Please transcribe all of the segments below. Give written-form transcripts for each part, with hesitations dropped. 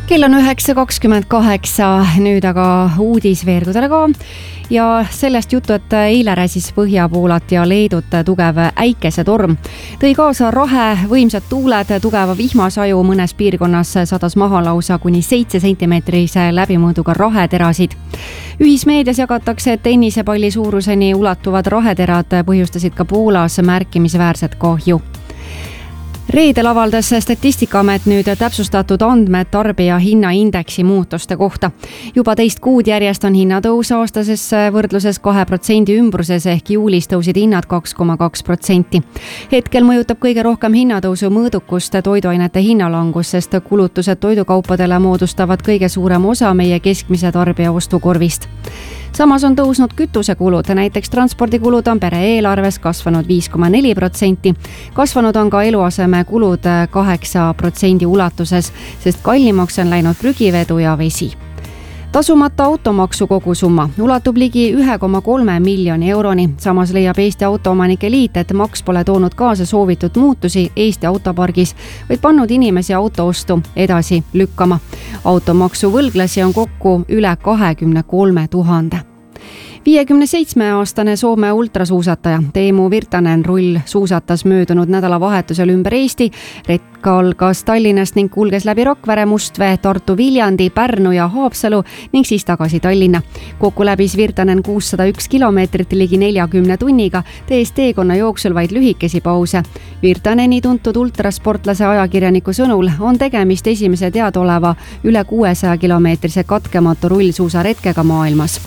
Kell on 9.28, nüüd aga uudis veergudele ka ja sellest juttu, et eile räsis Põhja-Poolat ja Leedut tugev äikesetorm. Tõi kaasa rahe, võimsad tuuled, tugeva vihmasaju, mõnes piirkonnas sadas maha lausa kuni 7 sentimeetrise läbimõõduga raheterasid. Ühismeedias jagatakse, et tennisepalli suuruseni ulatuvad raheterad põhjustasid ka Poolas märkimisväärset kahju. Reedel avaldas Statistikaamet nüüd täpsustatud andmed tarbija hinnaindeksi muutuste kohta. Juba teist kuud järjest on hinnatõus aastases võrdluses 2% ümbruses ehk juulis tõusid hinnad 2,2%. Hetkel mõjutab kõige rohkem hinnatõusu mõõdukust toiduainete hinnalangus, sest kulutused toidukaupadele moodustavad kõige suurem osa meie keskmise tarbija ostukorvist. Samas on tõusnud kütusekulud, näiteks transpordikulud on pere eelarves kasvanud 5,4%. Kasvanud on ka eluaseme kulud 8% ulatuses, sest kallimaks on läinud prügivedu ja vesi. Tasumata automaksu kogusumma ulatub ligi 1,3 miljoni euroni. Samas leiab Eesti Autoomanike Liit, et maks pole toonud kaasa soovitud muutusi Eesti autopargis, vaid pannud inimesi autoostu edasi lükkama. Automaksu võlglasi on kokku üle 23 000. 57-aastane Soome ultrasuusataja Teemu Virtanen rull suusatas möödunud nädalavahetusel ümber Eesti. Retk algas Tallinnast ning kulges läbi Rakvere, Mustvee, Tartu, Viljandi, Pärnu ja Haapsalu ning siis tagasi Tallinna. Kokku läbis Virtanen 601 kilomeetrit ligi 40 tunniga, tees teekonna jooksul vaid lühikesi pause. Virtaneni tuntud ultrasportlase ajakirjaniku sõnul on tegemist esimese teadaoleva üle 600 kilomeetrise katkematu rullsuusaretkega maailmas.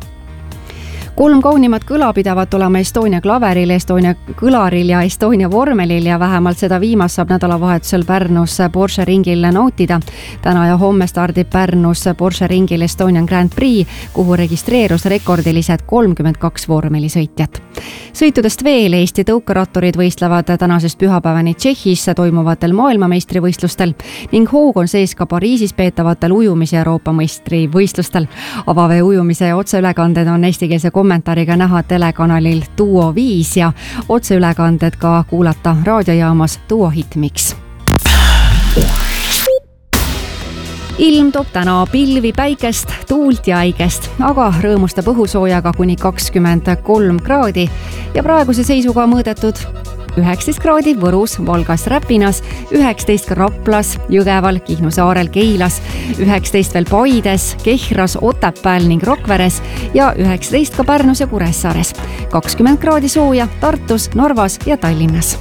3 kaunimat kõla pidavat olema Estonia klaveril, Estonia kõlaril ja Estonia vormelil ja vähemalt seda viimast saab nädalavahetusel Pärnus Porsche ringil nautida. Täna ja homme stardib Pärnus Porsche ringil Estonian Grand Prix, kuhu registreerus rekordilised 32 vormelisõitjat. Sõitudest veel Eesti tõukeratturid võistlevad tänasest pühapäevani Tšehhis toimuvatel maailmameistrivõistlustel ning hoog on sees ka Pariisis peetavatel ujumise Euroopa meistrivõistlustel. Avavee ujumise otseülekanded on eestikeelse kommentaariga näha telekanalil Duo 5 ja otseülekanded ka kuulata raadiojaamas Duo Hitmix. Ilm toob täna pilvi, päikest, tuult ja äikest, aga rõõmustab õhusoojaga kuni 23 kraadi ja praeguse seisuga mõõdetud 19 kraadi Võrus, Valgas, Räpinas, 19 ka Raplas, Jõgeval, Kihnu saarel, Keilas, 19 veel Paides, Kehras, Otepääl ning Rakveres ja 19 ka Pärnus ja Kuressaares. 20 kraadi sooja Tartus, Narvas ja Tallinnas.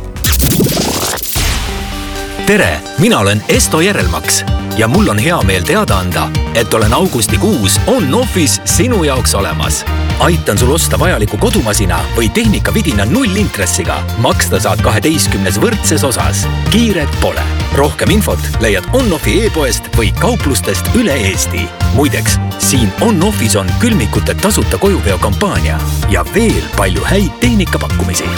Tere, mina olen Esto Järelmaks ja mul on hea meel teada anda, et olen augustikuus On-Office sinu jaoks olemas. Aitan sul osta vajaliku kodumasina või tehnikavidina 0 intressiga. Maksta saad 12 võrdses osas. Kiiret pole. Rohkem infot leiad On-Offi e-poest või kauplustest üle Eesti. Muideks, siin On-Office on külmikute tasuta kojuveo kampaania ja veel palju häid tehnikapakkumisi.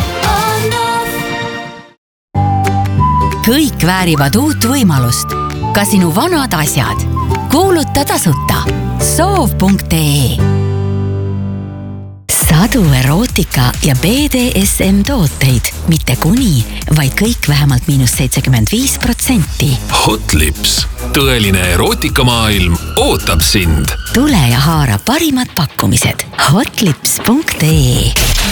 Kõik väärivad uut võimalust. Ka sinu vanad asjad. Kuuluta tasuta. Soov.ee Sadu erootika ja BDSM tooteid. Mitte kuni, vaid kõik vähemalt -75%. Hotlips. Tõeline erootikamaailm ootab sind. Tule ja haara parimad pakkumised. Hotlips.ee